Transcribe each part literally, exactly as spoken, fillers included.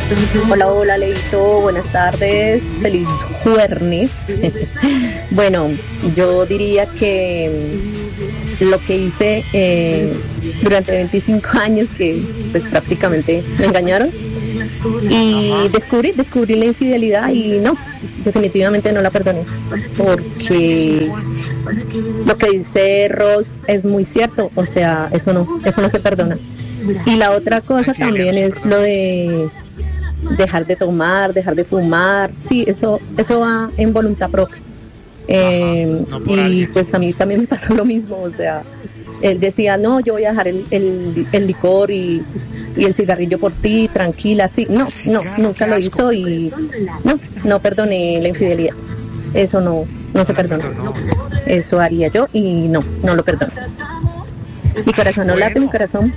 Hola, hola, Leito, buenas tardes, feliz jueves. Bueno, yo diría que lo que hice eh, durante veinticinco años, que pues prácticamente me engañaron, y descubrí, descubrí la infidelidad y no, definitivamente no la perdoné, porque lo que dice Ross es muy cierto, o sea, eso no, eso no se perdona. Y la otra cosa también es lo de dejar de tomar, dejar de fumar, sí, eso, eso va en voluntad propia. Eh, Ajá, no por y alguien. pues a mí también me pasó lo mismo, o sea, él decía, no, yo voy a dejar el, el, el licor y, y el cigarrillo por ti, tranquila, sí, no, no, Cigarro, nunca qué lo asco. hizo y no, no perdoné la infidelidad, eso no, no se perdona, perdonó. eso haría yo y no, no lo perdono. Mi corazón no late, Bueno. mi corazón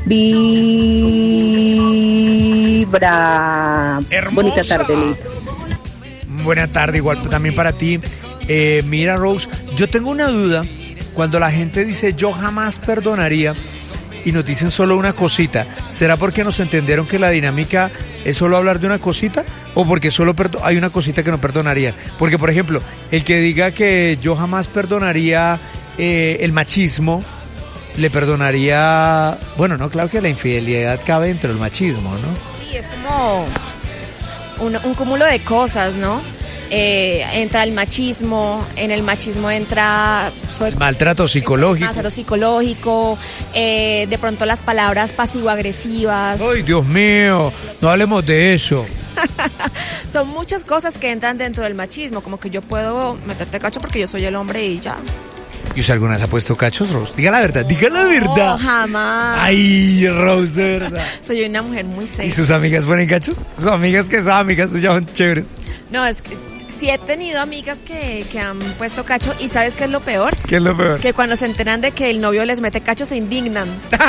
vibra. Hermosa. Bonita tarde, Leito. Buena tarde, igual también para ti. Eh, mira, Rose, yo tengo una duda. Cuando la gente dice yo jamás perdonaría y nos dicen solo una cosita, ¿será porque nos entendieron que la dinámica es solo hablar de una cosita? ¿O porque solo perdo- hay una cosita que no perdonarían? Porque, por ejemplo, el que diga que yo jamás perdonaría eh, el machismo, le perdonaría... Bueno, no, claro que la infidelidad cabe dentro del machismo, ¿no? Sí, es como un, un cúmulo de cosas, ¿no? Eh, entra el machismo, en el machismo entra soy, Maltrato psicológico. maltrato psicológico, eh, de pronto las palabras pasivo-agresivas. ¡Ay, Dios mío! No hablemos de eso. Son muchas cosas que entran dentro del machismo, como que yo puedo meterte cacho porque yo soy el hombre y ya. ¿Y usted alguna vez ha puesto cachos, Rose? Diga la verdad, diga la verdad. No, jamás. Ay, Rose, de verdad. Soy una mujer muy ¿Y seria. sus amigas ponen cachos? Sus amigas que son amigas suyas son chéveres. No, es que sí he tenido amigas que, que han puesto cacho y ¿sabes qué es lo peor? ¿Qué es lo peor? Que cuando se enteran de que el novio les mete cacho se indignan.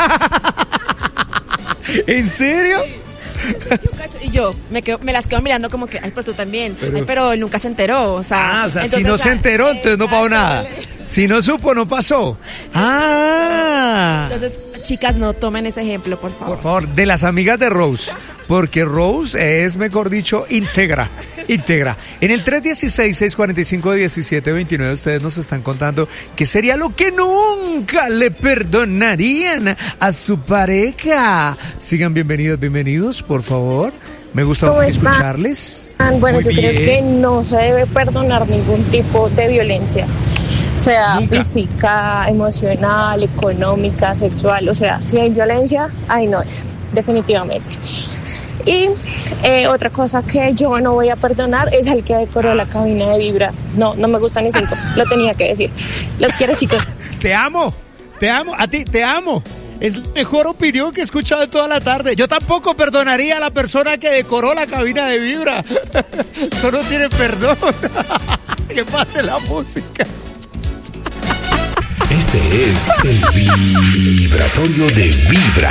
¿En serio? Yo cacho, y yo me, quedo, me las quedo mirando como que, ay, pero tú también. Pero- Ay, pero él nunca se enteró. O sea, Ah, o sea, si entonces, no o se sea, enteró, entonces no pagó nada. exacto. Si no supo, no pasó. Ah. Entonces, chicas, no tomen ese ejemplo, por favor. Por favor, de las amigas de Rose, porque Rose es, mejor dicho, íntegra, íntegra. En el tres uno seis, seis cuatro cinco, uno siete dos nueve ustedes nos están contando qué sería lo que nunca le perdonarían a su pareja. Sigan bienvenidos, bienvenidos, por favor. Me gusta ¿Cómo están? escucharles. Bueno, Muy yo creo bien. que no se debe perdonar ningún tipo de violencia, sea Nunca. física, emocional, económica, sexual, o sea, si hay violencia, ahí no es, definitivamente. Y eh, otra cosa que yo no voy a perdonar es el que decoró la cabina de Vibra. No, no me gusta ni cinco, lo tenía que decir. Los quiero, chicos. Te amo, te amo, a ti, te amo. Es la mejor opinión que he escuchado en toda la tarde. Yo tampoco perdonaría a la persona que decoró la cabina de Vibra. Eso no tiene perdón. Que pase la música. Este es el vibratorio de Vibra.